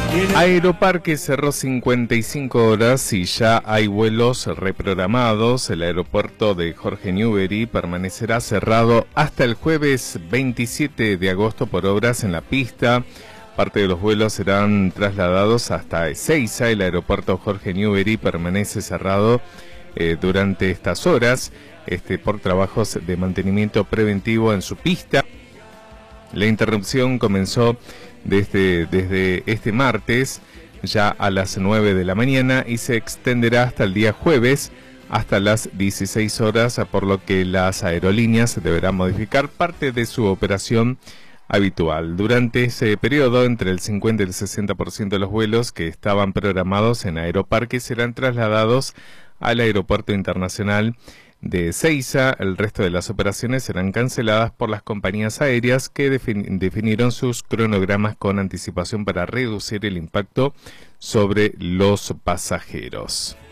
Aeroparque cerró 55 horas y ya hay vuelos reprogramados. El aeropuerto de Jorge Newbery permanecerá cerrado hasta el jueves 27 de agosto por obras en la pista. Parte de los vuelos serán trasladados hasta Ezeiza. El aeropuerto Jorge Newbery permanece cerrado durante estas horas por trabajos de mantenimiento preventivo en su pista. La interrupción comenzó desde este martes, ya a las 9 de la mañana, y se extenderá hasta el día jueves, hasta las 16 horas, por lo que las aerolíneas deberán modificar parte de su operación habitual. Durante ese periodo, entre el 50 y el 60% de los vuelos que estaban programados en Aeroparque serán trasladados al Aeropuerto Internacional de Ezeiza. El resto de las operaciones serán canceladas por las compañías aéreas que definieron sus cronogramas con anticipación para reducir el impacto sobre los pasajeros.